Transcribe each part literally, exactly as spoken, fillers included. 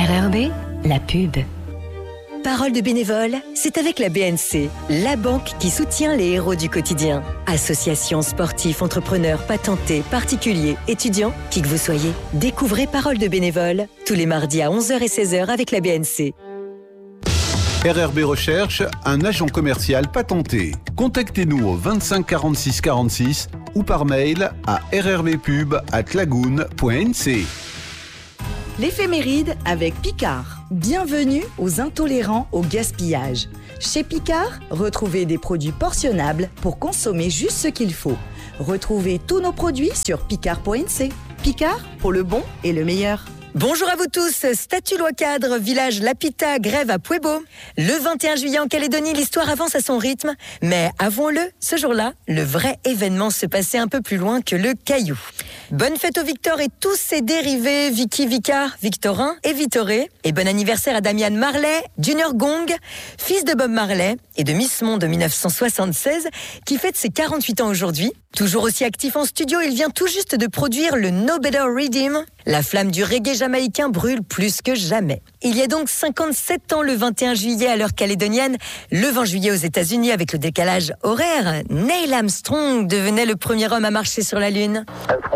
R R B, la pub. Parole de bénévole, c'est avec la B N C, la banque qui soutient les héros du quotidien. Associations, sportifs, entrepreneurs, patentés, particuliers, étudiants, qui que vous soyez, découvrez Parole de bénévole tous les mardis à onze heures et seize heures avec la B N C. R R B recherche un agent commercial patenté. Contactez-nous au vingt-cinq quarante-six quarante-six ou par mail à rrbpub arobase lagoon point n c. L'éphéméride avec Picard. Bienvenue aux intolérants au gaspillage. Chez Picard, retrouvez des produits portionnables pour consommer juste ce qu'il faut. Retrouvez tous nos produits sur picard point n c. Picard, pour le bon et le meilleur. Bonjour à vous tous, statue loi cadre, village Lapita, grève à Puebo. Le vingt et un juillet en Calédonie, l'histoire avance à son rythme. Mais avouons-le, ce jour-là, le vrai événement se passait un peu plus loin que le caillou. Bonne fête aux Victor et tous ses dérivés, Vicky, Vicar, Victorin et Vitoré. Et bon anniversaire à Damian Marley, Junior Gong, fils de Bob Marley et de Miss Monde de dix-neuf cent soixante-seize, qui fête ses quarante-huit ans aujourd'hui. Toujours aussi actif en studio, il vient tout juste de produire le No Better Rhythm. La flamme du reggae jamaïcain brûle plus que jamais. Il y a donc cinquante-sept ans, le vingt et un juillet à l'heure calédonienne, le vingt juillet aux États-Unis avec le décalage horaire, Neil Armstrong devenait le premier homme à marcher sur la Lune.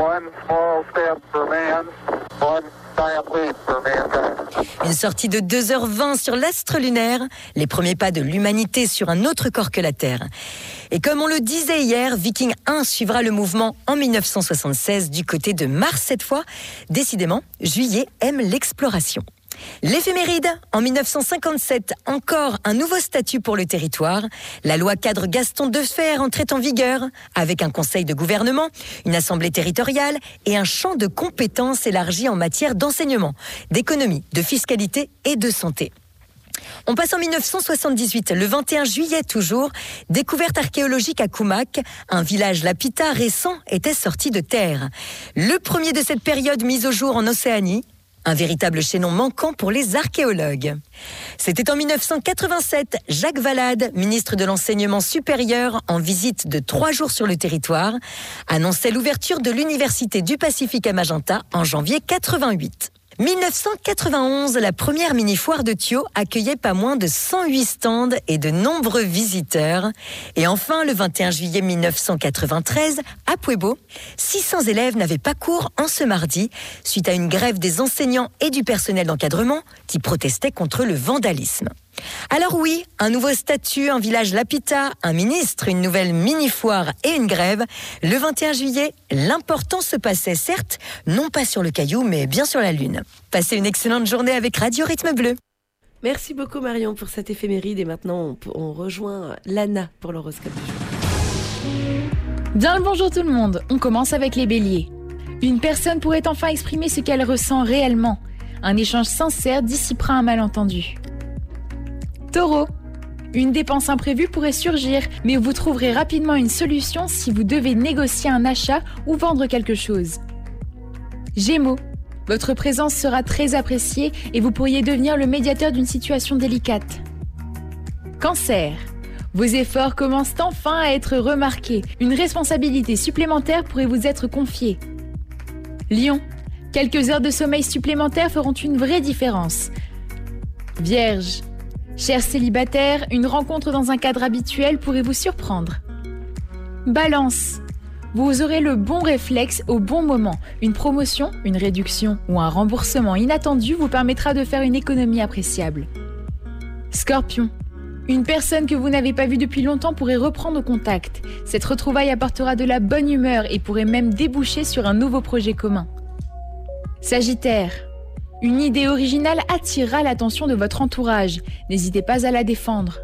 Une sortie de deux heures vingt sur l'astre lunaire, les premiers pas de l'humanité sur un autre corps que la Terre. Et comme on le disait hier, Viking un suivra le mouvement en dix-neuf cent soixante-seize du côté de Mars cette fois. Décidément, juillet aime l'exploration. L'éphéméride, en dix-neuf cent cinquante-sept, encore un nouveau statut pour le territoire. La loi cadre Gaston Defferre entrait en vigueur, avec un conseil de gouvernement, une assemblée territoriale et un champ de compétences élargi en matière d'enseignement, d'économie, de fiscalité et de santé. On passe en dix-neuf cent soixante-dix-huit, le vingt et un juillet toujours, découverte archéologique à Koumak, un village lapita récent était sorti de terre. Le premier de cette période mise au jour en Océanie, un véritable chaînon manquant pour les archéologues. C'était en dix-neuf cent quatre-vingt-sept, Jacques Valade, ministre de l'Enseignement supérieur, en visite de trois jours sur le territoire, annonçait l'ouverture de l'Université du Pacifique à Magenta en janvier quatre-vingt-huit. dix-neuf cent quatre-vingt-onze, la première mini-foire de Thio accueillait pas moins de cent huit stands et de nombreux visiteurs. Et enfin, le vingt et un juillet dix-neuf cent quatre-vingt-treize, à Puebo, six cents élèves n'avaient pas cours en ce mardi, suite à une grève des enseignants et du personnel d'encadrement qui protestaient contre le vandalisme. Alors oui, un nouveau statut, un village Lapita, un ministre, une nouvelle mini-foire et une grève. Le vingt et un juillet, l'important se passait certes, non pas sur le caillou, mais bien sur la Lune. Passez une excellente journée avec Radio Rythme Bleu. Merci beaucoup Marion pour cette éphéméride et maintenant on, on rejoint Lana pour l'horoscope du jour. Bien le bonjour tout le monde, on commence avec les béliers. Une personne pourrait enfin exprimer ce qu'elle ressent réellement. Un échange sincère dissipera un malentendu. Taureau, une dépense imprévue pourrait surgir, mais vous trouverez rapidement une solution si vous devez négocier un achat ou vendre quelque chose. Gémeaux, votre présence sera très appréciée et vous pourriez devenir le médiateur d'une situation délicate. Cancer, vos efforts commencent enfin à être remarqués. Une responsabilité supplémentaire pourrait vous être confiée. Lion, quelques heures de sommeil supplémentaires feront une vraie différence. Vierge, chers célibataires, une rencontre dans un cadre habituel pourrait vous surprendre. Balance, vous aurez le bon réflexe au bon moment. Une promotion, une réduction ou un remboursement inattendu vous permettra de faire une économie appréciable. Scorpion, une personne que vous n'avez pas vue depuis longtemps pourrait reprendre contact. Cette retrouvaille apportera de la bonne humeur et pourrait même déboucher sur un nouveau projet commun. Sagittaire, une idée originale attirera l'attention de votre entourage. N'hésitez pas à la défendre.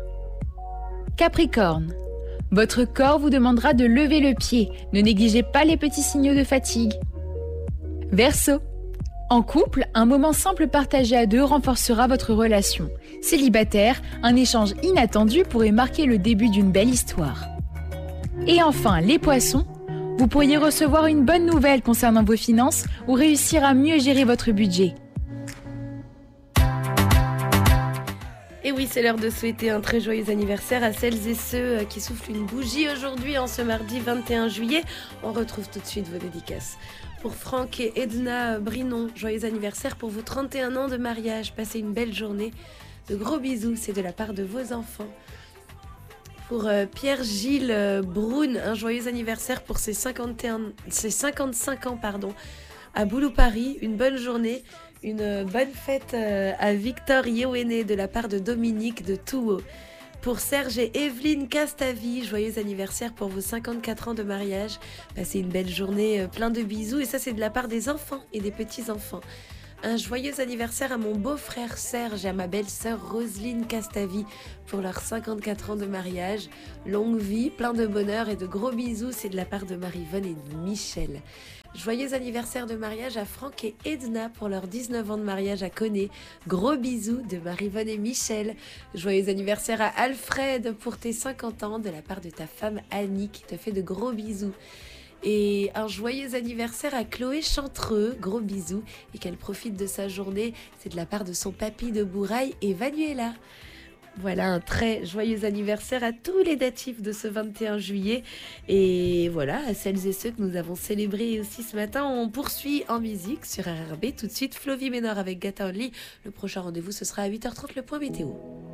Capricorne, votre corps vous demandera de lever le pied. Ne négligez pas les petits signaux de fatigue. Verseau, en couple, un moment simple partagé à deux renforcera votre relation. Célibataire, un échange inattendu pourrait marquer le début d'une belle histoire. Et enfin, les poissons, vous pourriez recevoir une bonne nouvelle concernant vos finances ou réussir à mieux gérer votre budget. Et oui, c'est l'heure de souhaiter un très joyeux anniversaire à celles et ceux qui soufflent une bougie aujourd'hui, en ce mardi vingt et un juillet. On retrouve tout de suite vos dédicaces. Pour Franck et Edna Brinon, joyeux anniversaire pour vos trente et un ans de mariage. Passez une belle journée. De gros bisous, c'est de la part de vos enfants. Pour euh, Pierre-Gilles euh, Brune, un joyeux anniversaire pour ses, cinquante et un, ses cinquante-cinq ans pardon, à Boulou Paris. Une bonne journée, une euh, bonne fête euh, à Victor Yewene de la part de Dominique de Touot. Pour Serge et Evelyne Castavi, joyeux anniversaire pour vos cinquante-quatre ans de mariage. Passez une belle journée, euh, plein de bisous. Et ça, c'est de la part des enfants et des petits-enfants. Un joyeux anniversaire à mon beau-frère Serge et à ma belle-sœur Roselyne Castavi pour leurs cinquante-quatre ans de mariage. Longue vie, plein de bonheur et de gros bisous, c'est de la part de Marie-Vonne et de Michel. Joyeux anniversaire de mariage à Franck et Edna pour leurs dix-neuf ans de mariage à Coné. Gros bisous de Marie-Vonne et Michel. Joyeux anniversaire à Alfred pour tes cinquante ans de la part de ta femme Annie qui te fait de gros bisous. Et un joyeux anniversaire à Chloé Chantreux, gros bisous, et qu'elle profite de sa journée, c'est de la part de son papy de Bourail et Vanuela. Voilà un très joyeux anniversaire à tous les datifs de ce vingt et un juillet. Et voilà, à celles et ceux que nous avons célébrés aussi ce matin, on poursuit en musique sur R R B. Tout de suite, Flovie Ménor avec Gata Only. Le prochain rendez-vous, ce sera à huit heures trente, le point météo.